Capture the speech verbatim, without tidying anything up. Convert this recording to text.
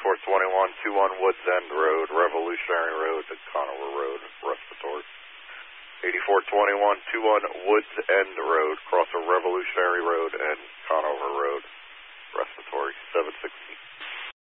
eighty-four twenty-one, two one Woods End Road, Revolutionary Road to Conover Road, respiratory. eighty-four twenty-one, two one Woods End Road, cross of Revolutionary Road,